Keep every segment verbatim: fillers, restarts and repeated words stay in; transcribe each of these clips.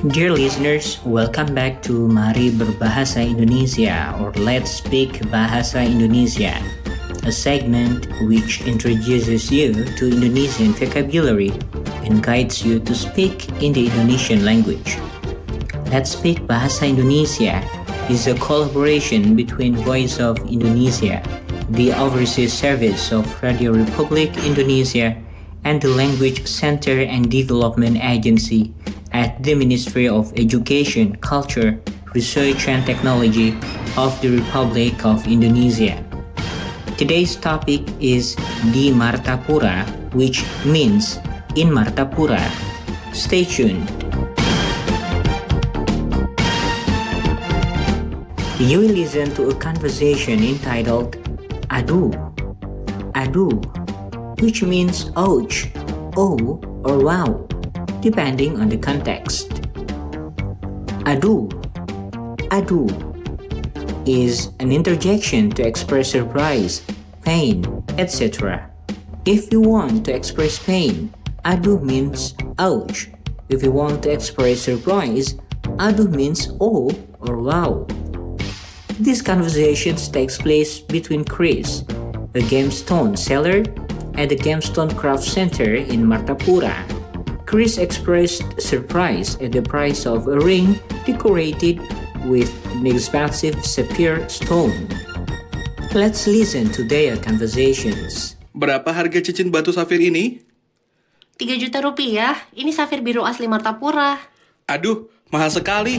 Dear listeners, welcome back to Mari Berbahasa Indonesia or Let's Speak Bahasa Indonesia, a segment which introduces you to Indonesian vocabulary and guides you to speak in the Indonesian language. Let's Speak Bahasa Indonesia is a collaboration between Voice of Indonesia, the Overseas Service of Radio Republik Indonesia, and the Language Center and Development Agency at the Ministry of Education, Culture, Research and Technology of the Republic of Indonesia. Today's topic is Di Martapura, which means in Martapura. Stay tuned. You will listen to a conversation entitled Adu. Adu, which means ouch, oh, or wow, depending on the context. Adu, adu is an interjection to express surprise, pain, et cetera. If you want to express pain, adu means ouch. If you want to express surprise, adu means oh or wow. This conversation takes place between Chris, a gemstone seller, at the Gemstone Craft Center in Martapura. Chris expressed surprise at the price of a ring decorated with an expensive sapphire stone. Let's listen to their conversations. Berapa harga cincin batu safir ini? tiga juta rupiah. Ini safir biru asli Martapura. Aduh, mahal sekali.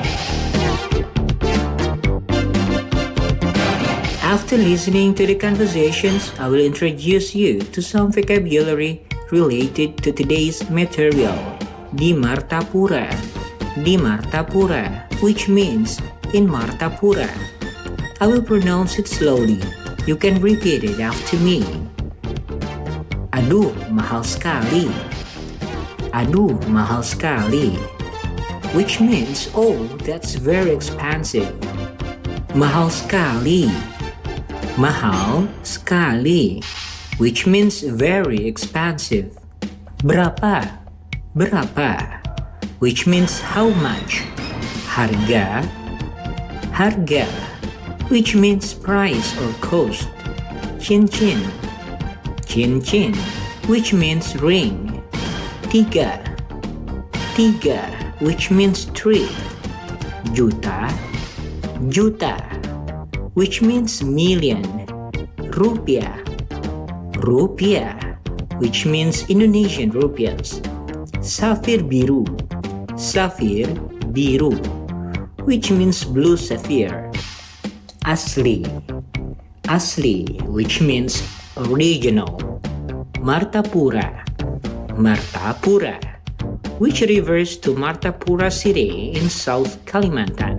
After listening to the conversations, I will introduce you to some vocabulary related to today's material, Di Martapura. Di Martapura, which means in Martapura. I will pronounce it slowly. You can repeat it after me. Aduh, mahal sekali. Aduh, mahal sekali. Which means, oh, that's very expensive. Mahal sekali. Mahal sekali, which means very expensive. Berapa? Berapa, which means how much. Harga? Harga, which means price or cost. Cincin? Cincin, which means ring. Tiga? Tiga, which means three. Juta? Juta, which means million. Rupiah? Rupiah, which means Indonesian rupiahs. Safir biru, safir biru, which means blue sapphire. Asli, asli, which means original. Martapura, Martapura, which refers to Martapura City in South Kalimantan.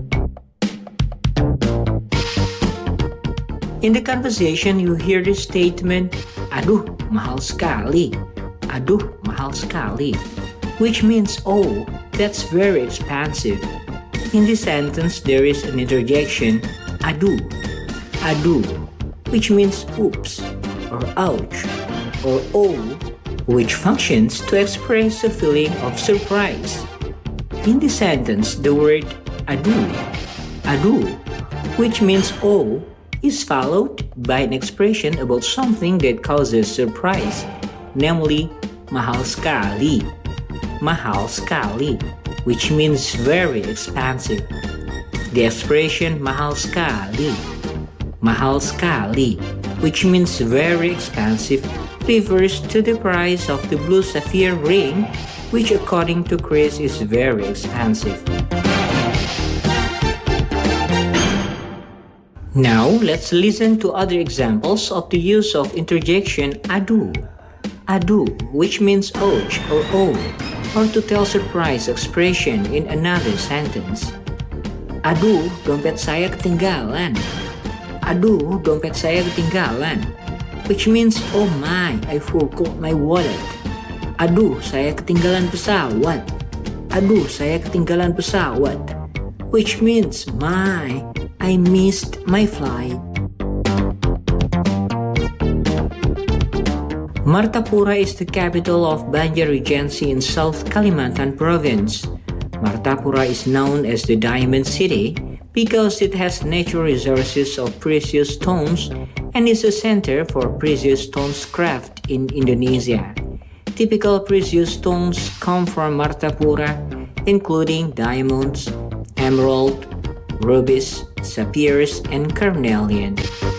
In the conversation, you hear the statement, aduh, mahal sekali. Aduh, mahal sekali, which means, oh, that's very expensive. In this sentence, there is an interjection, aduh, aduh, which means oops, or ouch, or oh, which functions to express a feeling of surprise. In this sentence, the word aduh, aduh, which means oh, is followed by an expression about something that causes surprise, namely, mahal sekali. Mahal sekali, which means very expensive. The expression mahal sekali, mahal sekali, which means very expensive, refers to the price of the blue sapphire ring, which according to Chris is very expensive. Now, let's listen to other examples of the use of interjection adu. Adu, which means ouch or oh, or to tell surprise expression in another sentence. Aduh, dompet saya ketinggalan. Aduh, dompet saya ketinggalan, which means oh my, I forgot my wallet. Aduh, saya ketinggalan pesawat. Aduh, saya ketinggalan pesawat, which means my, I missed my flight. Martapura is the capital of Banjar Regency in South Kalimantan Province. Martapura is known as the Diamond City because it has natural resources of precious stones and is a center for precious stones craft in Indonesia. Typical precious stones come from Martapura, including diamonds, emerald, rubies, sapphires, and carnelian.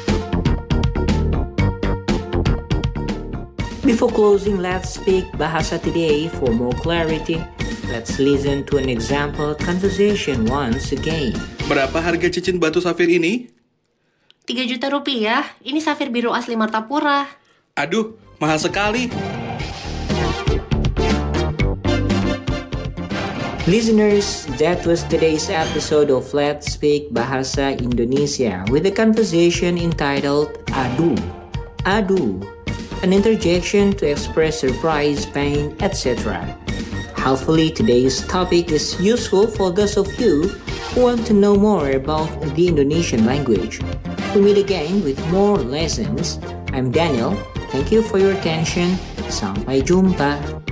Before closing, let's speak Bahasa today. For more clarity, let's listen to an example conversation once again. Berapa harga cincin batu safir ini? tiga juta rupiah. Ini safir biru asli Martapura. Aduh, mahal sekali. Listeners, that was today's episode of Let's Speak Bahasa Indonesia with a conversation entitled Aduh. Aduh, an interjection to express surprise, pain, et cetera. Hopefully today's topic is useful for those of you who want to know more about the Indonesian language. We meet again with more lessons. I'm Daniel. Thank you for your attention. Sampai jumpa.